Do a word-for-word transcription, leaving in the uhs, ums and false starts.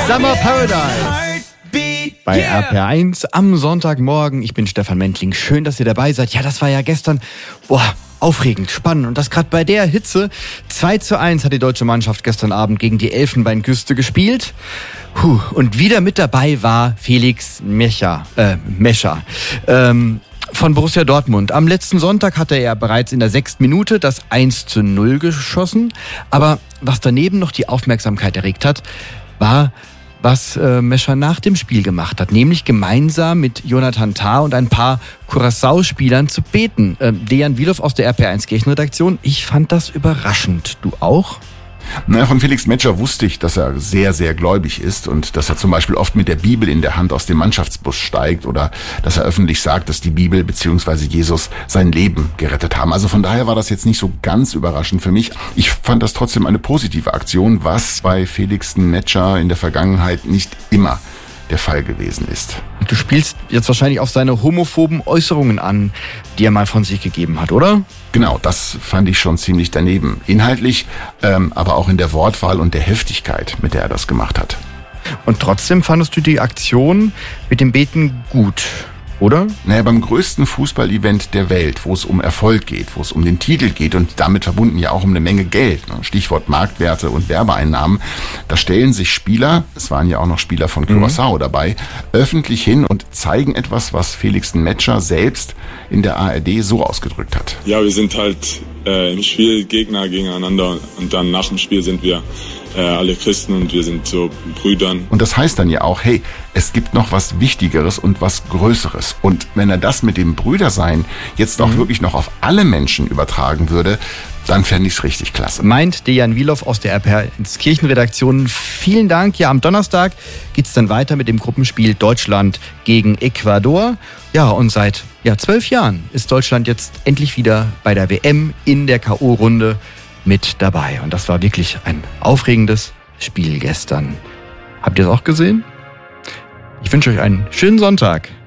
Summer Paradise bei R P R eins am Sonntagmorgen. Ich bin Stefan Mentling. Schön, dass ihr dabei seid. Ja, das war ja gestern boah, aufregend, spannend. Und das gerade bei der Hitze. zwei zu eins hat die deutsche Mannschaft gestern Abend gegen die Elfenbeinküste gespielt. Puh. Und wieder mit dabei war Felix Mecha, äh, Mescher. Ähm, von Borussia Dortmund. Am letzten Sonntag hatte er bereits in der sechsten Minute das eins zu null geschossen. Aber was daneben noch die Aufmerksamkeit erregt hat, war, was äh, Mescher nach dem Spiel gemacht hat. Nämlich gemeinsam mit Jonathan Tah und ein paar Curaçao-Spielern zu beten. Äh, Dejan Wilow aus der R P R eins Kirchenredaktion. Ich fand das überraschend. Du auch? Naja, von Felix Metscher wusste ich, dass er sehr, sehr gläubig ist und dass er zum Beispiel oft mit der Bibel in der Hand aus dem Mannschaftsbus steigt oder dass er öffentlich sagt, dass die Bibel bzw. Jesus sein Leben gerettet haben. Also von daher war das jetzt nicht so ganz überraschend für mich. Ich fand das trotzdem eine positive Aktion, was bei Felix Metscher in der Vergangenheit nicht immer der Fall gewesen ist. Du spielst jetzt wahrscheinlich auf seine homophoben Äußerungen an, die er mal von sich gegeben hat, oder? Genau, das fand ich schon ziemlich daneben. Inhaltlich, ähm, aber auch in der Wortwahl und der Heftigkeit, mit der er das gemacht hat. Und trotzdem fandest du die Aktion mit dem Beten gut, oder? Naja, beim größten Fußball-Event der Welt, wo es um Erfolg geht, wo es um den Titel geht und damit verbunden ja auch um eine Menge Geld, Stichwort Marktwerte und Werbeeinnahmen, da stellen sich Spieler, es waren ja auch noch Spieler von Curaçao mhm. dabei, öffentlich hin und zeigen etwas, was Felix Metscher selbst in der A R D so ausgedrückt hat. Ja, wir sind halt äh, im Spiel Gegner gegeneinander und dann nach dem Spiel sind wir äh, alle Christen und wir sind so Brüdern. Und das heißt dann ja auch, hey, es gibt noch was Wichtigeres und was Größeres. Und wenn er das mit dem Brüdersein jetzt auch mhm. wirklich noch auf alle Menschen übertragen würde, dann fände ich es richtig klasse. Meint Dejan Wilow aus der R P R eins Kirchenredaktion. Vielen Dank. Ja, am Donnerstag geht's dann weiter mit dem Gruppenspiel Deutschland gegen Ecuador. Ja, und seit ja, zwölf Jahren ist Deutschland jetzt endlich wieder bei der W M in der K O-Runde mit dabei. Und das war wirklich ein aufregendes Spiel gestern. Habt ihr es auch gesehen? Ich wünsche euch einen schönen Sonntag.